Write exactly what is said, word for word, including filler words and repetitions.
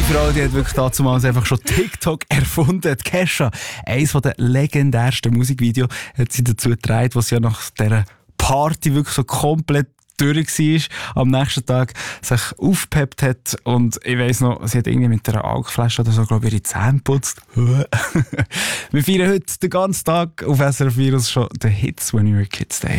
Frau, die hat wirklich damals einfach schon TikTok erfunden. Die Kesha, eines der legendärsten Musikvideos, hat sie dazu getragen, was sie ja nach dieser Party wirklich so komplett durch war, am nächsten Tag sich aufgepeppt hat und ich weiss noch, sie hat irgendwie mit einer Alkflasche oder so, glaube ich, ihre Zähne geputzt. Wir feiern heute den ganzen Tag auf S R F Virus schon den Hits «When You Were Kids» daheim.